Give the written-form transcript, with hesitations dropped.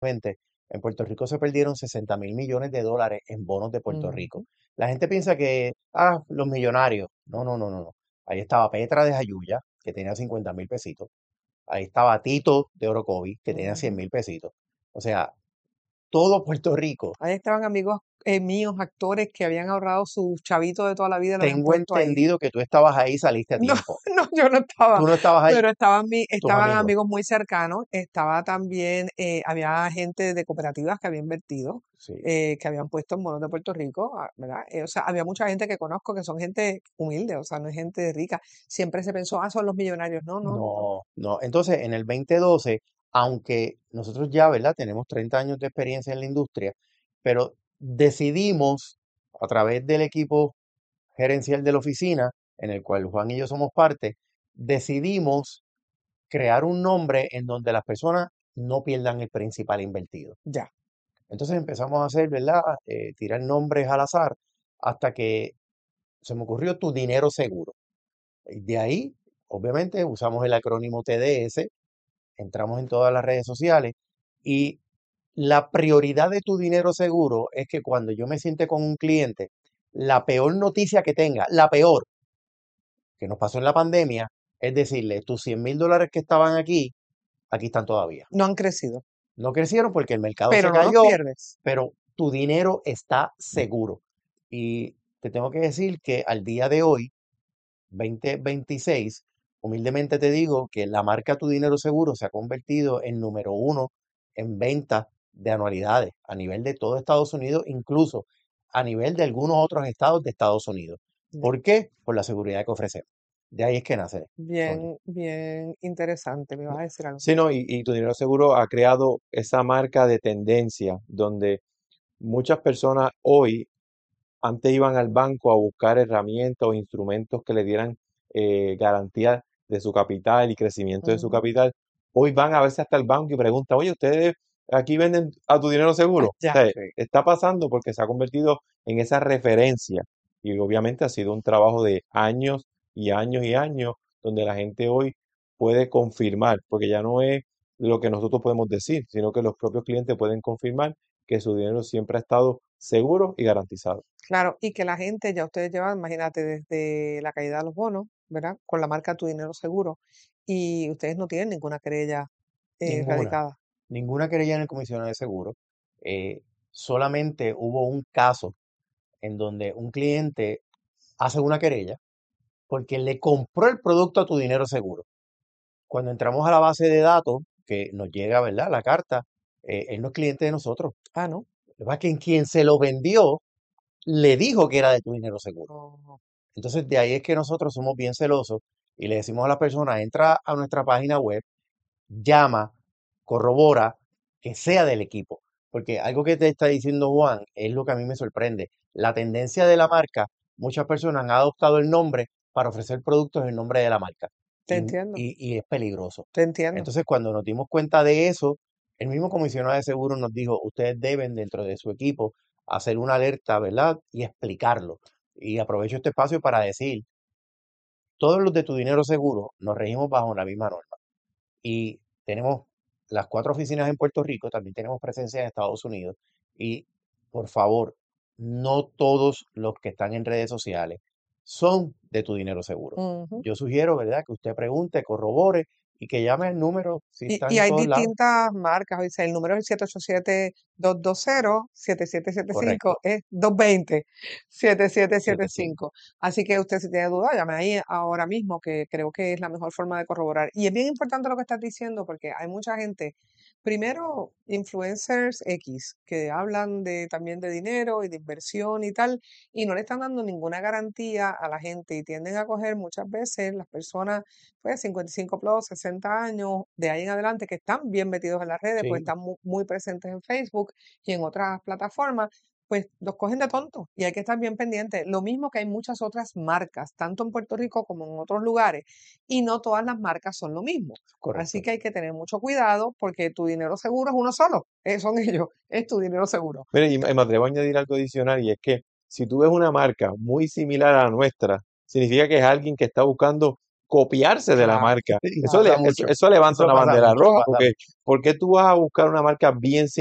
en Puerto Rico se perdieron 60.000 millones de dólares en bonos de Puerto Rico. Ujú. La gente piensa que, los millonarios. No, no, no, no, no. Ahí estaba Petra de Jayuya, que tenía 50.000 pesitos. Ahí estaba Tito de Orocovis, que tenía cien Ujú. mil pesitos. O sea, todo Puerto Rico. Ahí estaban amigos míos, actores que habían ahorrado sus chavitos de toda la vida y los habían Tengo puesto ahí. entendido que tú estabas ahí y saliste a No, tiempo. no, yo no estaba, Tú no estabas ahí, pero tus estaban amigos. amigos muy cercanos, estaba también, había gente de cooperativas que había invertido, Sí. que habían puesto en bonos de Puerto Rico, ¿verdad? O sea, había mucha gente que conozco que son gente humilde, o sea, no es gente rica. Siempre se pensó, son los millonarios. No, no, no, no. No, no. Entonces, en el 2012, aunque nosotros ya, ¿verdad? Tenemos 30 años de experiencia en la industria, pero decidimos, a través del equipo gerencial de la oficina, en el cual Juan y yo somos parte, decidimos crear un nombre en donde las personas no pierdan el principal invertido. Ya. Entonces empezamos a hacer, ¿verdad? Tirar nombres al azar hasta que se me ocurrió Tu Dinero Seguro. Y de ahí, obviamente, usamos el acrónimo TDS, entramos en todas las redes sociales y la prioridad de Tu Dinero Seguro es que cuando yo me siente con un cliente, la peor noticia que tenga, la peor que nos pasó en la pandemia, es decirle, tus 100.000 dólares que estaban aquí, aquí están todavía. No han crecido, No crecieron porque el mercado se pero no los cayó, pierdes. pero tu dinero está seguro. Y te tengo que decir que al día de hoy, 2026, humildemente te digo que la marca Tu Dinero Seguro se ha convertido en número uno en venta de anualidades a nivel de todo Estados Unidos, incluso a nivel de algunos otros estados de Estados Unidos. Ya. ¿Por qué? Por la seguridad que ofrecemos. De ahí es que nace, Sonia. Bien, bien interesante, me vas a decir algo. Sí, no, y tu dinero seguro ha creado esa marca de tendencia donde muchas personas hoy antes iban al banco a buscar herramientas o instrumentos que le dieran garantía de su capital y crecimiento de su Ujú. capital. Hoy van a veces hasta el banco y preguntan, oye, ¿ustedes aquí venden a tu dinero seguro? O Ya. sea, Sí. está pasando porque se ha convertido en esa referencia y obviamente ha sido un trabajo de años y años y años donde la gente hoy puede confirmar, porque ya no es lo que nosotros podemos decir, sino que los propios clientes pueden confirmar que su dinero siempre ha estado seguro y garantizado. Claro, y que la gente, ya ustedes llevan, imagínate, desde la caída de los bonos, ¿verdad? Con la marca Tu Dinero Seguro, y ustedes no tienen ninguna querella Ninguna. radicada. Ninguna querella en el comisionado de seguro. Eh, Solamente hubo un caso en donde un cliente hace una querella porque le compró el producto a Tu Dinero Seguro. Cuando entramos a la base de datos, que nos llega, ¿verdad? La carta, él no es cliente de nosotros. Ah, ¿no? Lo que pasa es que quien se lo vendió le dijo que era de Tu Dinero Seguro. No. Entonces, de ahí es que nosotros somos bien celosos y le decimos a la persona, entra a nuestra página web, llama, corrobora, que sea del equipo. Porque algo que te está diciendo Juan es lo que a mí me sorprende. La tendencia de la marca, muchas personas han adoptado el nombre para ofrecer productos en nombre de la marca. Te Y, entiendo, y es peligroso. te entiendo. Entonces, cuando nos dimos cuenta de eso, el mismo comisionado de seguros nos dijo, ustedes deben dentro de su equipo hacer una alerta, ¿verdad? Y explicarlo. Y aprovecho este espacio para decir, todos los de Tu Dinero Seguro nos regimos bajo la misma norma. Y tenemos las 4 oficinas en Puerto Rico, también tenemos presencia en Estados Unidos. Y por favor, no todos los que están en redes sociales son de Tu Dinero Seguro. Ujú. Yo sugiero, ¿verdad?, que usted pregunte, corrobore y que llame al número si está Y en hay todos lados. distintas marcas, o sea, el número es el 787-220-7775, Correcto. es 75. 220-7775. Así que usted si tiene duda, llame ahí ahora mismo, que creo que es la mejor forma de corroborar. Y es bien importante lo que estás diciendo, porque hay mucha gente, primero, influencers X, que hablan también de dinero y de inversión y tal, y no le están dando ninguna garantía a la gente y tienden a coger muchas veces las personas pues 55 plus, 60 años, de ahí en adelante, que están bien metidos en las redes, pues Sí, están muy presentes en Facebook y en otras plataformas, pues los cogen de tontos y hay que estar bien pendientes. Lo mismo que hay muchas otras marcas, tanto en Puerto Rico como en otros lugares, y no todas las marcas son lo mismo. Así correcto. que hay que tener mucho cuidado porque tu dinero seguro es uno solo, son ellos, es tu dinero seguro. Mire, y me atrevo a añadir algo adicional y es que si tú ves una marca muy similar a la nuestra, significa que es alguien que está buscando copiarse de la Claro, marca. sí, Eso, pasa mucho. eso levanta Eso una pasa bandera mucho, roja, pasa porque mucho. ¿por qué tú vas a buscar una marca bien